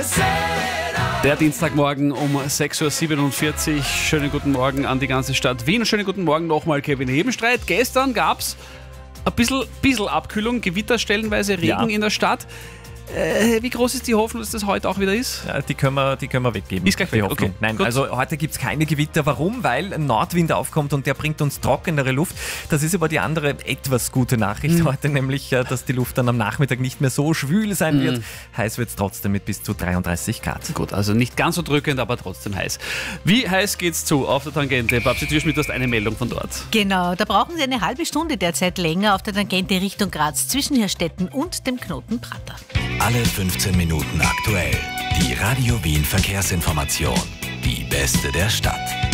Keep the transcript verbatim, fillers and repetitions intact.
Der Dienstagmorgen um sechs Uhr siebenundvierzig. Schönen guten Morgen an die ganze Stadt Wien. Schönen guten Morgen nochmal, Kevin Hebenstreit. Gestern gab es ein bisschen, bisschen Abkühlung, Gewitter stellenweise, Regen Ja. in der Stadt. Äh, wie groß ist die Hoffnung, dass das heute auch wieder ist? Ja, die, können wir, die können wir weggeben. Ist gleich die weg, Hoffnung. okay. Nein, Gut. also heute gibt es keine Gewitter. Warum? Weil ein Nordwind aufkommt und der bringt uns trockenere Luft. Das ist aber die andere etwas gute Nachricht Mhm. heute, nämlich, äh, dass die Luft dann am Nachmittag nicht mehr so schwül sein Mhm. wird. Heiß wird es trotzdem mit bis zu dreiunddreißig Grad. Gut, also nicht ganz so drückend, aber trotzdem heiß. Wie heiß geht's zu auf der Tangente? Babsi Türschmidt, du hast eine Meldung von dort. Genau, da brauchen Sie eine halbe Stunde derzeit länger auf der Tangente Richtung Graz zwischen Herstetten und dem Knoten Prater. Alle fünfzehn Minuten aktuell. Die Radio Wien Verkehrsinformation. Die beste der Stadt.